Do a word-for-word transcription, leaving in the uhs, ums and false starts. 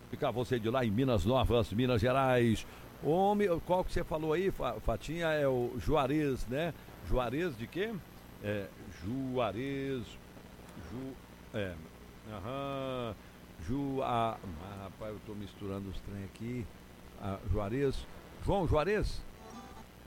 Ficar você de lá em Minas Novas, Minas Gerais. Homem, qual que você falou aí, Fatinha? É o Juarez, né? Juarez de quê? É, Juarez. Ju. É. Aham. Ju. Ah, ah, rapaz, eu tô misturando os trem aqui. Ah, Juarez. João Juarez?